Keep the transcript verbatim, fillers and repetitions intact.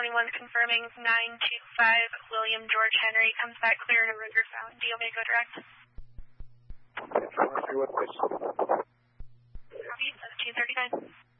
twenty-one confirming nine two five William George Henry comes back clear to Ruger Fountain. D O may go direct. What question? Copy, seventeen thirty-nine.